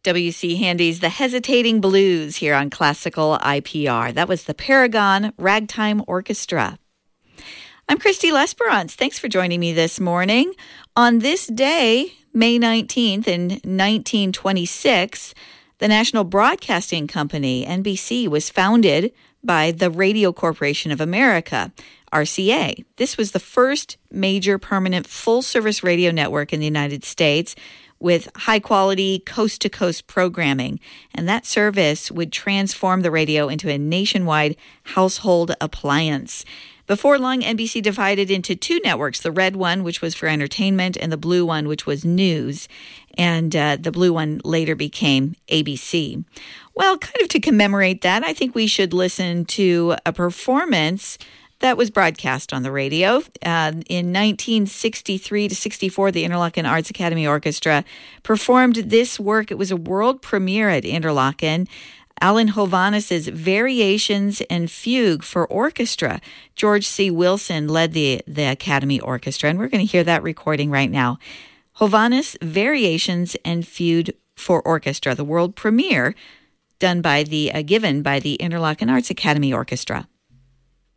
W.C. Handy's The Hesitating Blues here on Classical IPR. That was the Paragon Ragtime Orchestra. I'm Christy Lesperance. Thanks for joining me this morning. On this day, May 19th in 1926, the National Broadcasting Company, NBC, was founded by the Radio Corporation of America, RCA. This was the first major permanent full-service radio network in the United States with high-quality, coast-to-coast programming. And that service would transform the radio into a nationwide household appliance. Before long, NBC divided into two networks, the red one, which was for entertainment, and the blue one, which was news. And the blue one later became ABC. Well, kind of to commemorate that, I think we should listen to a performance that was broadcast on the radio. In 1963 to 64, the Interlochen Arts Academy Orchestra performed this work. It was a world premiere at Interlochen. Alan Hovhannes' Variations and Fugue for Orchestra. George C. Wilson led the Academy Orchestra, and we're going to hear that recording right now. Hovhannes, Variations and Fugue for Orchestra, the world premiere given by the Interlochen Arts Academy Orchestra.